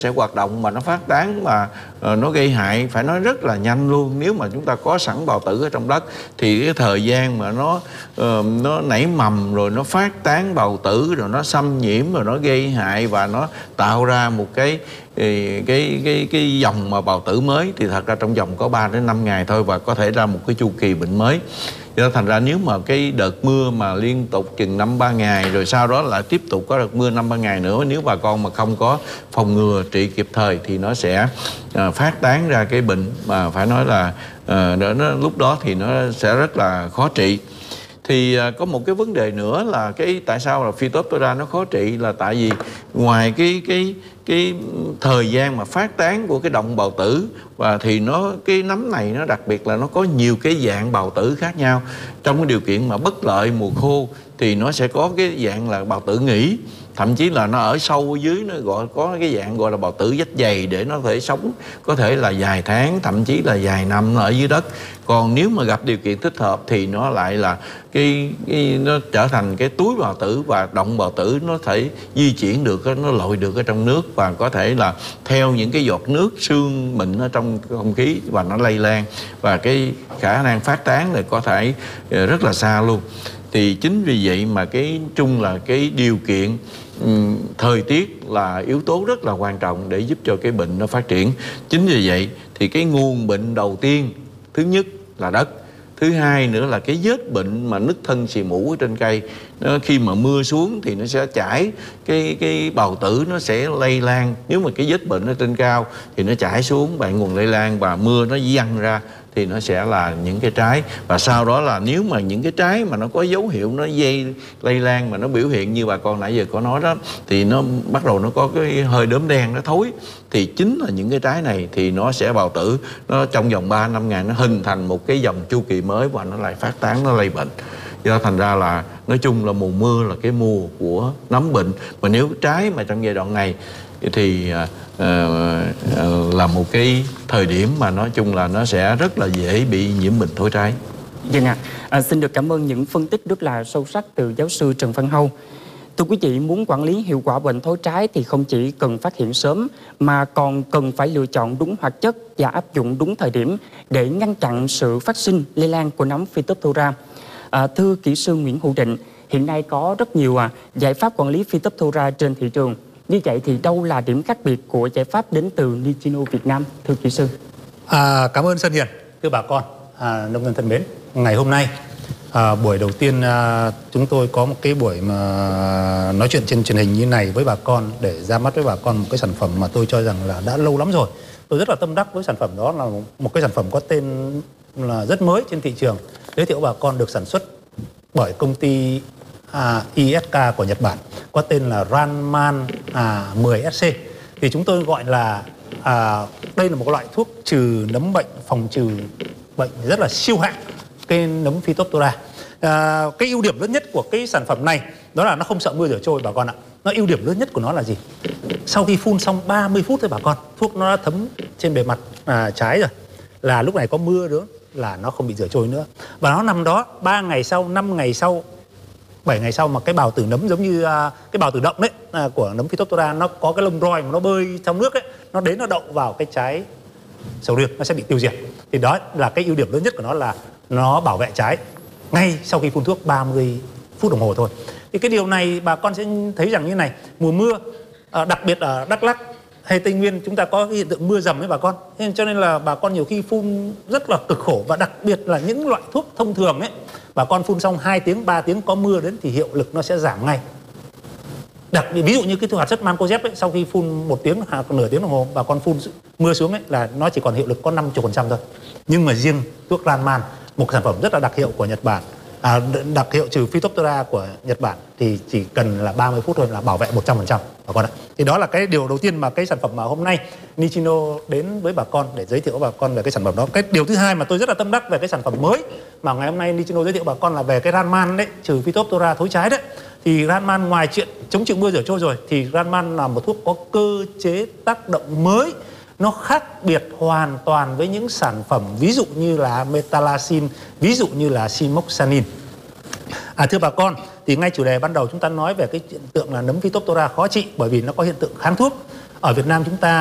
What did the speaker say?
sẽ hoạt động mà nó phát tán mà nó gây hại, phải nói rất là nhanh luôn. Nếu mà chúng ta có sẵn bào tử ở trong đất thì cái thời gian mà nó nảy mầm rồi nó phát tán bào tử rồi nó xâm nhiễm rồi nó gây hại và nó tạo ra một cái dòng mà bào tử mới thì thật ra trong vòng có 3 đến 5 ngày thôi và có thể ra một cái chu kỳ bệnh mới. Do thành ra nếu mà cái đợt mưa mà liên tục chừng 5-3 ngày rồi sau đó lại tiếp tục có đợt mưa 5-3 ngày nữa, nếu bà con mà không có phòng ngừa trị kịp thời thì nó sẽ phát tán ra cái bệnh mà phải nói là lúc đó thì nó sẽ rất là khó trị. Thì có một cái vấn đề nữa là tại sao là Phytophthora nó khó trị là tại vì ngoài cái thời gian mà phát tán của cái động bào tử và thì cái nấm này nó đặc biệt là nó có nhiều cái dạng bào tử khác nhau. Trong cái điều kiện mà bất lợi mùa khô thì nó sẽ có cái dạng là bào tử nghỉ, thậm chí là nó ở sâu ở dưới nó có cái dạng gọi là bào tử vách dày để nó thể sống có thể là vài tháng thậm chí là vài năm nó ở dưới đất. Còn nếu mà gặp điều kiện thích hợp thì nó lại là nó trở thành cái túi bào tử và động bào tử nó thể di chuyển được, nó lội được ở trong nước và có thể là theo những cái giọt nước sương mịn ở trong không khí và nó lây lan và cái khả năng phát tán này có thể rất là xa luôn. Thì chính vì vậy mà chung là cái điều kiện thời tiết là yếu tố rất là quan trọng để giúp cho cái bệnh nó phát triển. Chính vì vậy thì cái nguồn bệnh đầu tiên, thứ nhất là đất, thứ hai nữa là cái vết bệnh mà nứt thân xì mủ ở trên cây. Khi mà mưa xuống thì nó sẽ chảy cái bào tử, nó sẽ lây lan. Nếu mà cái vết bệnh ở trên cao thì nó chảy xuống bạn nguồn lây lan và mưa nó văng ra thì nó sẽ là những cái trái. Và sau đó là nếu mà những cái trái mà nó có dấu hiệu nó lây lan mà nó biểu hiện như bà con nãy giờ có nói đó thì nó bắt đầu nó có cái hơi đốm đen nó thối thì chính là những cái trái này thì nó sẽ bào tử nó trong vòng 3-5 ngày nó hình thành một cái dòng chu kỳ mới và nó lại phát tán, nó lây bệnh. Do thành ra là nói chung là mùa mưa là cái mùa của nấm bệnh. Mà nếu trái mà trong giai đoạn này thì là một cái thời điểm mà nói chung là nó sẽ rất là dễ bị nhiễm bệnh thối trái. Vâng ạ. Xin được cảm ơn những phân tích rất là sâu sắc từ giáo sư Trần Văn Hâu. Thưa quý vị, muốn quản lý hiệu quả bệnh thối trái thì không chỉ cần phát hiện sớm mà còn cần phải lựa chọn đúng hoạt chất và áp dụng đúng thời điểm để ngăn chặn sự phát sinh lây lan của nấm Phytophthora. Thưa kỹ sư Nguyễn Hữu Định, hiện nay có rất nhiều giải pháp quản lý Phytophthora trên thị trường. Như vậy thì đâu là điểm khác biệt của giải pháp đến từ Nichino Việt Nam, thưa kỹ sư? Cảm ơn Sơn Hiền. Thưa bà con, nông dân thân mến, ngày hôm nay buổi đầu tiên chúng tôi có một cái buổi mà nói chuyện trên truyền hình như này với bà con để ra mắt với bà con một cái sản phẩm mà tôi cho rằng là đã lâu lắm rồi. Tôi rất là tâm đắc với sản phẩm đó, là một cái sản phẩm có tên là rất mới trên thị trường. Giới thiệu bà con được sản xuất bởi công ty ISK của Nhật Bản, có tên là Ranman 10SC. Thì chúng tôi gọi là đây là một loại thuốc trừ nấm bệnh, phòng trừ bệnh rất là siêu hạng cái nấm Phytophthora. Cái ưu điểm lớn nhất của cái sản phẩm này đó là nó không sợ mưa rửa trôi bà con ạ. Nó ưu điểm lớn nhất của nó là gì? Sau khi phun xong 30 phút thôi bà con, thuốc nó đã thấm trên bề mặt trái rồi, là lúc này có mưa nữa là nó không bị rửa trôi nữa. Và nó nằm đó 3 ngày sau, 5 ngày sau, 7 ngày sau mà cái bào tử nấm giống như cái bào tử động đấy của nấm Phytophthora, nó có cái lông roi mà nó bơi trong nước ấy, nó đến nó đậu vào cái trái sầu riêng, nó sẽ bị tiêu diệt. Thì đó là cái ưu điểm lớn nhất của nó, là nó bảo vệ trái ngay sau khi phun thuốc 30 phút đồng hồ thôi. Thì cái điều này bà con sẽ thấy rằng như này, mùa mưa đặc biệt ở Đắk Lắk hay Tây Nguyên chúng ta có cái hiện tượng mưa dầm ấy bà con. Cho nên là bà con nhiều khi phun rất là cực khổ, và đặc biệt là những loại thuốc thông thường ấy, bà con phun xong 2 tiếng, 3 tiếng có mưa đến thì hiệu lực nó sẽ giảm ngay. Đặc biệt ví dụ như cái thuốc hoạt chất Mancozeb ấy, sau khi phun 1 tiếng hoặc nửa tiếng đồng hồ bà con phun mưa xuống ấy, là nó chỉ còn hiệu lực có 50% thôi. Nhưng mà riêng thuốc Ranman, một sản phẩm rất là đặc hiệu của Nhật Bản, đặc hiệu trừ Phytophthora của Nhật Bản, thì chỉ cần là 30 phút thôi là bảo vệ 100% bà con ạ. Thì đó là cái điều đầu tiên mà cái sản phẩm mà hôm nay Nichino đến với bà con để giới thiệu bà con về cái sản phẩm đó. Cái điều thứ hai mà tôi rất là tâm đắc về cái sản phẩm mới mà ngày hôm nay Nichino giới thiệu bà con là về cái Ranman đấy, trừ Phytophthora thối trái đấy. Thì Ranman ngoài chuyện chống chịu mưa rửa trôi rồi thì Ranman là một thuốc có cơ chế tác động mới. Nó khác biệt hoàn toàn với những sản phẩm ví dụ như là Metalaxin, ví dụ như là Simoxanin. Thưa bà con, thì ngay chủ đề ban đầu chúng ta nói về cái hiện tượng là nấm Phytophthora khó trị bởi vì nó có hiện tượng kháng thuốc. ở Việt Nam chúng ta